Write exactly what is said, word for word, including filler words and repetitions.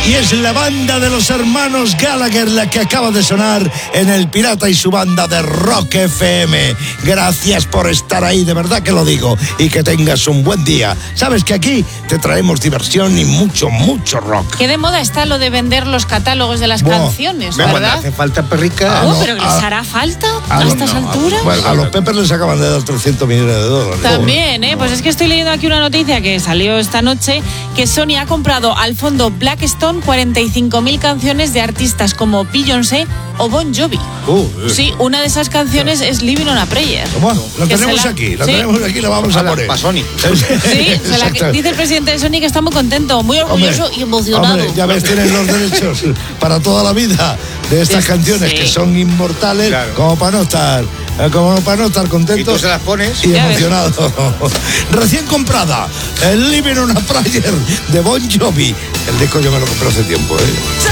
y es la banda de los hermanos Gallagher la que acaba de sonar en El Pirata y su banda de Rock F M. Gracias por estar ahí, de verdad que lo digo, y que tengas un buen día. Sabes que aquí te traemos diversión y mucho, mucho rock. Qué de moda está lo de vender los catálogos de las Buah, canciones, Bueno, ¿verdad? hace falta perrica. Oh, no, pero ¿les a- hará falta a a, los- estas no, a- alturas? Bueno, a los Peppers les acaban de dar trescientos millones de dólares. También, ¿eh? Pues es que estoy leyendo aquí una noticia que salió esta noche, que Sony ha comprado al fondo Blackstone cuarenta y cinco mil canciones de artistas como Beyoncé o Bon Jovi. Uh, Sí, una de esas canciones es Living on a Prayer. Bueno, lo Que tenemos se la- aquí, lo sí. tenemos aquí, lo vamos a poner. Para Sony. Sí, se la- Exacto. dice el presidente de Sony que está muy contento, muy orgulloso Hombre, y emocionado. hombre, ya ves, tienen los derechos para toda la vida de estas Sí, canciones sí. que son inmortales, Claro. como para no estar, eh, como para no estar Y tú contentos se las pones. y Ya ves. emocionados. Recién comprada, el Living on a Prayer de Bon Jovi. El disco yo me lo compré hace tiempo, ¿eh?